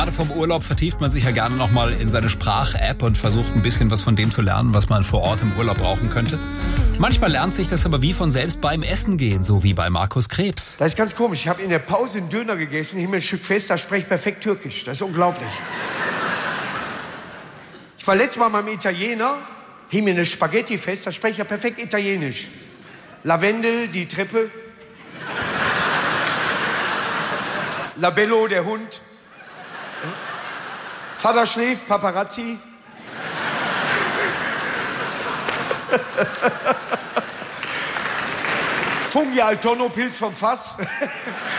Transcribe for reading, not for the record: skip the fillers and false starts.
Gerade vom Urlaub vertieft man sich ja gerne nochmal in seine Sprach-App und versucht ein bisschen was von dem zu lernen, was man vor Ort im Urlaub brauchen könnte. Manchmal lernt sich das aber wie von selbst beim Essen gehen, so wie bei Markus Krebs. Das ist ganz komisch. Ich habe in der Pause einen Döner gegessen, hielt mir ein Stück fest, da spreche ich perfekt Türkisch. Das ist unglaublich. Ich war letztes Mal beim Italiener, hielt mir eine Spaghetti fest, da spreche ich ja perfekt Italienisch. Lavendel, die Treppe. Labello, der Hund. Vater schläft, Paparazzi. Fungi al Tonno, Pilz vom Fass.